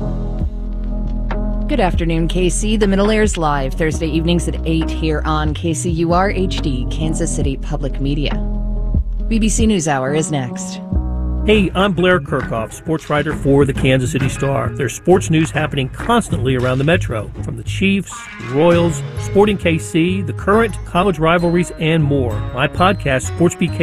Good afternoon, KC. The Middle airs live Thursday evenings at 8 here on KCUR HD, Kansas City Public Media. BBC NewsHour is next. Hey, I'm Blair Kirchhoff, sports writer for the Kansas City Star. There's sports news happening constantly around the metro, from the Chiefs, Royals, Sporting KC, the current college rivalries, and more. My podcast, Sports Beat KC,